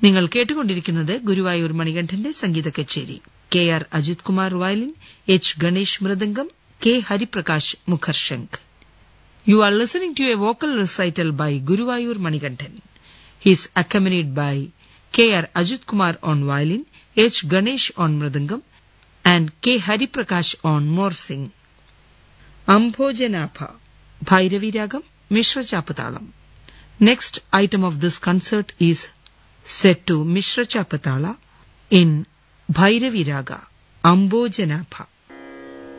നിങ്ങൾ കേട്ടുകൊണ്ടിരിക്കുന്നത് ഗുരുവായൂർ മണികണ്ഠന്റെ സംഗീത കച്ചേരി. K R. Ajith Kumar violin, H. Ganesh mridangam, K. Hariprakash മുഖർശംഖ്. You are listening to a vocal recital by Guruvayur Manikanthan. He is accompanied by K.R. Ajit Kumar on violin, H. Ganesh on mridangam, and K. Hariprakash on morsing. Ambhojanapha, Bhairavi Ragam, Mishra Chapatalam. Next item of this concert is set to Mishra Chapatala in Bhairavi Raga, Ambhojanapha.